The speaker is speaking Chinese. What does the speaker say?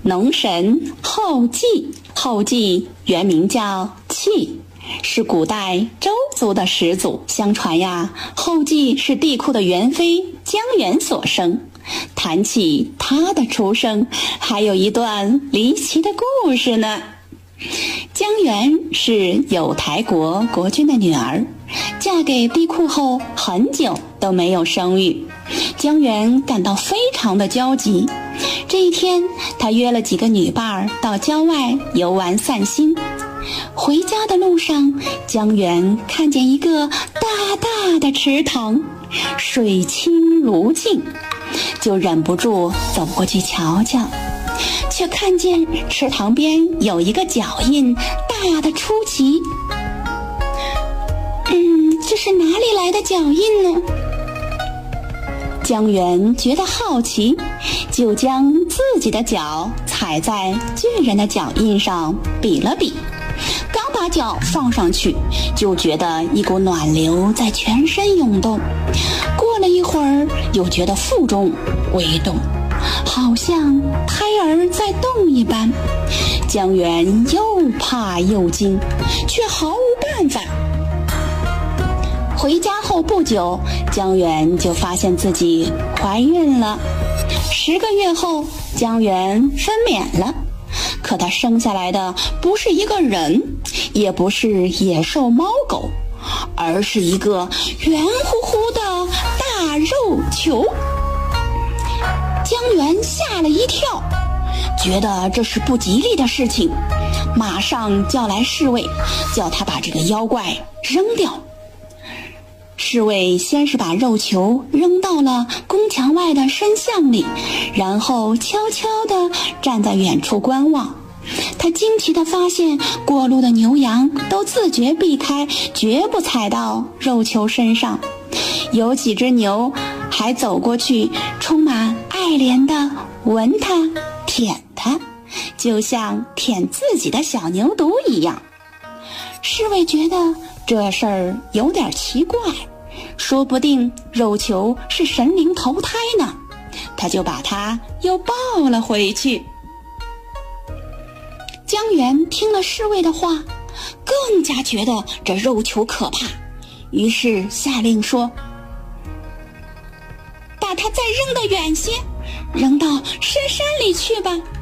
农神后稷。后稷原名叫契，是古代周族的始祖。相传呀，后稷是帝喾的元妃姜原所生。谈起她的出生，还有一段离奇的故事呢。姜原是有台国国君的女儿，嫁给帝喾后很久都没有生育。姜原感到非常的焦急。这一天，他约了几个女伴到郊外游玩散心。回家的路上，姜原看见一个大大的池塘，水清如镜，就忍不住走过去瞧瞧，却看见池塘边有一个脚印，大的出奇。这是哪里来的脚印呢？姜原觉得好奇，就将自己的脚踩在巨人的脚印上比了比。刚把脚放上去，就觉得一股暖流在全身涌动。过了一会儿，又觉得腹中微动，好像胎儿在动一般。姜原又怕又惊，却毫无办法。回家后不久，姜原就发现自己怀孕了。10个月后，姜原分娩了。可她生下来的不是一个人，也不是野兽猫狗，而是一个圆乎乎的大肉球。姜原吓了一跳，觉得这是不吉利的事情，马上叫来侍卫，叫他把这个妖怪扔掉。侍卫先是把肉球扔到了宫墙外的深巷里，然后悄悄地站在远处观望。他惊奇地发现，过路的牛羊都自觉避开，绝不踩到肉球身上。有几只牛还走过去，充满爱怜地闻它、舔它，就像舔自己的小牛犊一样。侍卫觉得这事儿有点奇怪，说不定肉球是神灵投胎呢，他就把它又抱了回去。姜原听了侍卫的话，更加觉得这肉球可怕，于是下令说：把它再扔得远些，扔到深山里去吧。